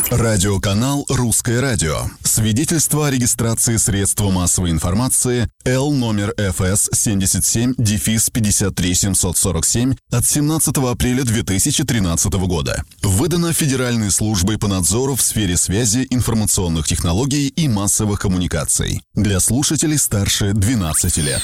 Радиоканал «Русское радио». Свидетельство о регистрации средства массовой информации Л номер ФС 77-53747 от 17 апреля 2013 года. Выдано Федеральной службой по надзору в сфере связи, информационных технологий и массовых коммуникаций. Для слушателей старше 12 лет.